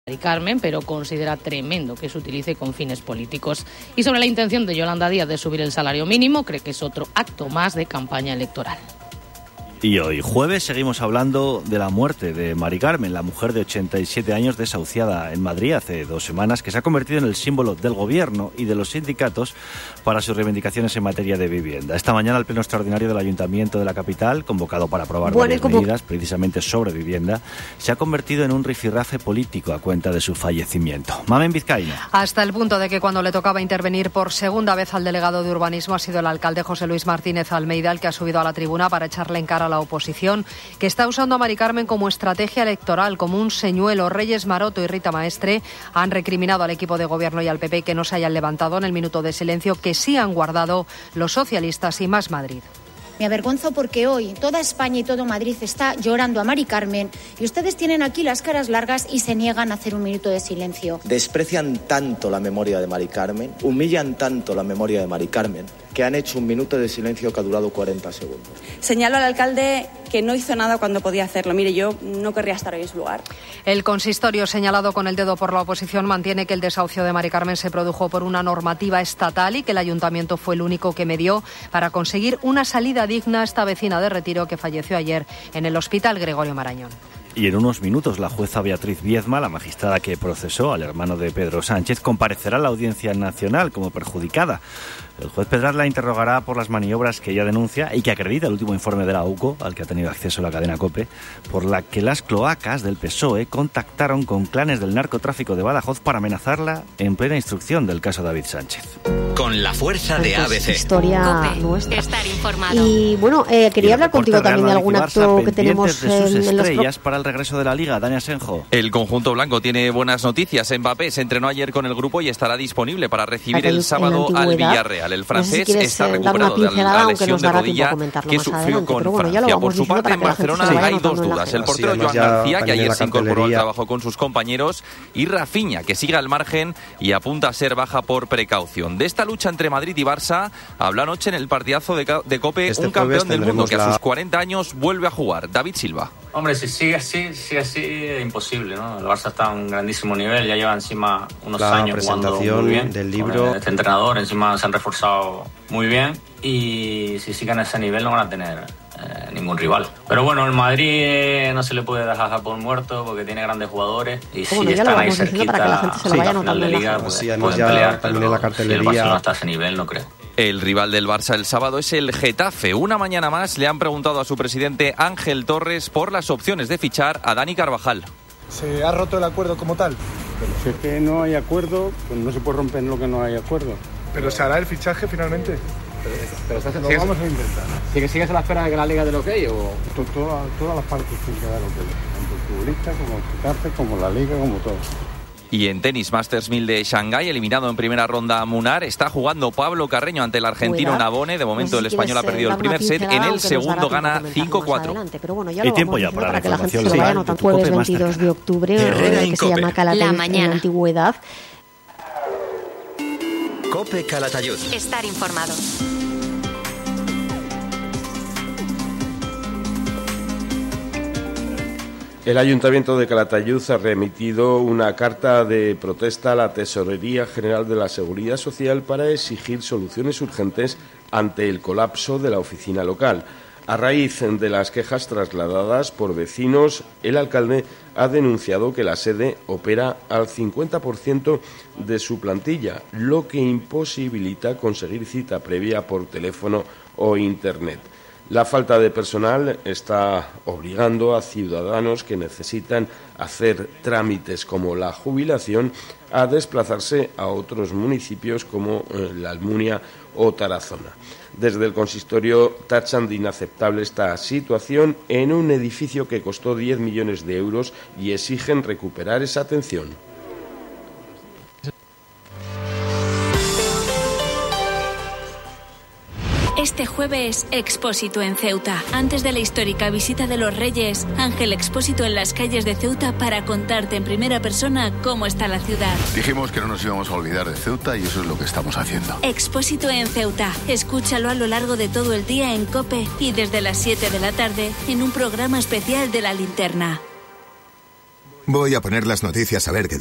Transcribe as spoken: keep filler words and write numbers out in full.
Mari Carmen, pero considera tremendo que se utilice con fines políticos. Y sobre la intención de Yolanda Díaz de subir el salario mínimo, cree que es otro acto más de campaña electoral. Y hoy, jueves, seguimos hablando de la muerte de Mari Carmen, la mujer de ochenta y siete años desahuciada en Madrid hace dos semanas, que se ha convertido en el símbolo del gobierno y de los sindicatos para sus reivindicaciones en materia de vivienda. Esta mañana, el pleno extraordinario del Ayuntamiento de la capital, convocado para aprobar bueno, varias como... medidas precisamente sobre vivienda, se ha convertido en un rifirrafe político a cuenta de su fallecimiento. Mamen Vizcaína. Hasta el punto de que cuando le tocaba intervenir por segunda vez al delegado de urbanismo ha sido el alcalde José Luis Martínez Almeida el que ha subido a la tribuna para echarle en cara a la oposición, que está usando a Mari Carmen como estrategia electoral, como un señuelo. Reyes Maroto y Rita Maestre han recriminado al equipo de gobierno y al P P que no se hayan levantado en el minuto de silencio que sí han guardado los socialistas y Más Madrid. Me avergonzo porque hoy toda España y todo Madrid está llorando a Mari Carmen y ustedes tienen aquí las caras largas y se niegan a hacer un minuto de silencio. Desprecian tanto la memoria de Mari Carmen, humillan tanto la memoria de Mari Carmen, que han hecho un minuto de silencio que ha durado cuarenta segundos. Señalo al alcalde que no hizo nada cuando podía hacerlo. Mire, yo no querría estar hoy en su lugar. El consistorio, señalado con el dedo por la oposición, mantiene que el desahucio de Mari Carmen se produjo por una normativa estatal y que el ayuntamiento fue el único que medió para conseguir una salida digna a esta vecina de Retiro que falleció ayer en el Hospital Gregorio Marañón. Y en unos minutos la jueza Beatriz Viezma, la magistrada que procesó al hermano de Pedro Sánchez, comparecerá a la Audiencia Nacional como perjudicada. El juez Pedraz la interrogará por las maniobras que ella denuncia y que acredita el último informe de la U C O, al que ha tenido acceso la cadena COPE, por la que las cloacas del P S O E contactaron con clanes del narcotráfico de Badajoz para amenazarla en plena instrucción del caso David Sánchez. Con la fuerza de A B C. Historia COPE, nuestra. Estar informado. Y bueno, eh, quería hablar contigo también de algún acto que tenemos de sus en, en los estrellas para el regreso de la Liga. Dani Asenjo. El conjunto blanco tiene buenas noticias. Mbappé se entrenó ayer con el grupo y estará disponible para recibir el sábado al Villarreal. El francés no sé si está recuperado de la lesión de rodilla que sufrió con bueno, Francia. Por su parte, en Barcelona hay dos dudas. El portero Joan García, que ayer se incorporó al trabajo con sus compañeros, y Rafinha, que sigue al margen y apunta a ser baja por precaución. De esta lucha entre Madrid y Barça habla anoche en el partidazo de, de COPE este un campeón del mundo que a sus cuarenta años vuelve a jugar, David Silva. Hombre, si sigue así, sigue así, es imposible, ¿no? El Barça está a un grandísimo nivel, ya lleva encima unos la años jugando muy bien. Del libro. Este entrenador, encima se han reforzado muy bien y si siguen a ese nivel no van a tener eh, ningún rival. Pero bueno, el Madrid no se le puede dejar por muerto porque tiene grandes jugadores y si bueno, están ahí cerquita para que la gente se lo vaya a final de liga, pues, pues, sí, pueden ya pelear, también pero en la cartelería. si el Barcelona está a ese nivel, no creo. El rival del Barça el sábado es el Getafe. Una mañana más le han preguntado a su presidente Ángel Torres por las opciones de fichar a Dani Carvajal. ¿Se ha roto el acuerdo como tal? Pero si es que no hay acuerdo, pues no se puede romper en lo que no hay acuerdo. ¿Pero se hará el fichaje finalmente? Pero, pero estás, lo vamos a intentar. ¿Sigues, ¿Sigues a la espera de que la Liga dé lo que hay o...? Todas, todas las partes tienen que dar lo que hay. Tanto el futbolista como el Getafe, como la Liga, como todo. Y en tenis, Masters mil de Shanghái, eliminado en primera ronda a Munar, está jugando Pablo Carreño ante el argentino Nabone. De momento el español ha perdido el primer set, en el segundo gana cinco cuatro. Bueno, y tiempo ya para, para que la gente se lo vaya notando. Jueves veintidós de octubre, eh, que se llama Calatayud en la antigüedad. COPE Calatayud. Estar informado. El Ayuntamiento de Calatayud ha remitido una carta de protesta a la Tesorería General de la Seguridad Social para exigir soluciones urgentes ante el colapso de la oficina local. A raíz de las quejas trasladadas por vecinos, el alcalde ha denunciado que la sede opera al cincuenta por ciento de su plantilla, lo que imposibilita conseguir cita previa por teléfono o internet. La falta de personal está obligando a ciudadanos que necesitan hacer trámites como la jubilación a desplazarse a otros municipios como la Almunia o Tarazona. Desde el consistorio tachan de inaceptable esta situación en un edificio que costó diez millones de euros y exigen recuperar esa atención. Este jueves, Expósito en Ceuta. Antes de la histórica visita de los Reyes, Ángel Expósito en las calles de Ceuta para contarte en primera persona cómo está la ciudad. Dijimos que no nos íbamos a olvidar de Ceuta y eso es lo que estamos haciendo. Expósito en Ceuta. Escúchalo a lo largo de todo el día en COPE y desde las siete de la tarde en un programa especial de La Linterna. Voy a poner las noticias a ver qué